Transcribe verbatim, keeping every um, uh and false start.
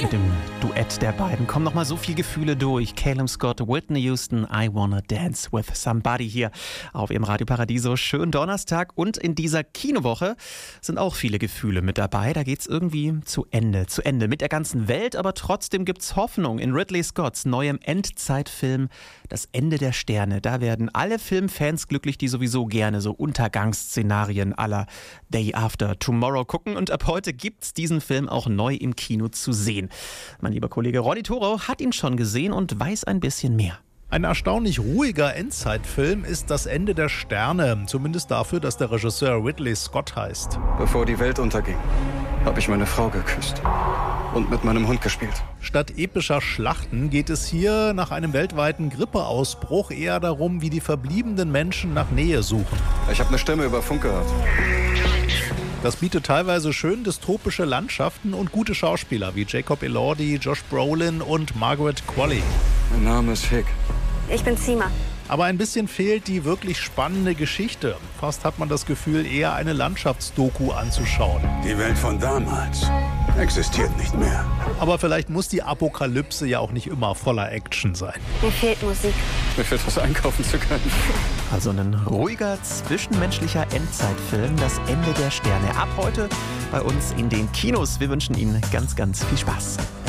mit dem Duett der beiden kommen nochmal so viele Gefühle durch. Calum Scott, Whitney Houston, I Wanna Dance with Somebody hier auf ihrem Radio Paradiso. Schönen Donnerstag, und in dieser Kinowoche sind auch viele Gefühle mit dabei. Da geht's irgendwie zu Ende, zu Ende mit der ganzen Welt, aber trotzdem gibt's Hoffnung in Ridley Scotts neuem Endzeitfilm Das Ende der Sterne. Da werden alle Filmfans glücklich, die sowieso gerne so Untergangsszenarien à la Day After Tomorrow gucken, und ab heute gibt's diesen Film auch neu im Kino zu sehen. Mein lieber Kollege Ronny Thorau hat ihn schon gesehen und weiß ein bisschen mehr. Ein erstaunlich ruhiger Endzeitfilm ist Das Ende der Sterne. Zumindest dafür, dass der Regisseur Ridley Scott heißt. Bevor die Welt unterging, habe ich meine Frau geküsst und mit meinem Hund gespielt. Statt epischer Schlachten geht es hier nach einem weltweiten Grippeausbruch eher darum, wie die verbliebenen Menschen nach Nähe suchen. Ich habe eine Stimme über Funk gehört. Das bietet teilweise schön dystopische Landschaften und gute Schauspieler wie Jacob Elordi, Josh Brolin und Margaret Qualley. Mein Name ist Hick. Ich bin Zima. Aber ein bisschen fehlt die wirklich spannende Geschichte. Fast hat man das Gefühl, eher eine Landschaftsdoku anzuschauen. Die Welt von damals existiert nicht mehr. Aber vielleicht muss die Apokalypse ja auch nicht immer voller Action sein. Mir fehlt Musik. Mir fehlt was einkaufen zu können. Also ein ruhiger, zwischenmenschlicher Endzeitfilm, Das Ende der Sterne. Ab heute bei uns in den Kinos. Wir wünschen Ihnen ganz, ganz viel Spaß.